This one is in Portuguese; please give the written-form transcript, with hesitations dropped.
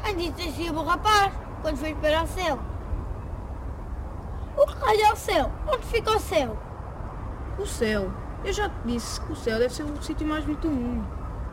Antes descia o rapaz, quando foi para o céu. O que raio é o céu? Onde fica o céu? O céu. Eu já te disse que o céu deve ser o sítio mais bonito do mundo.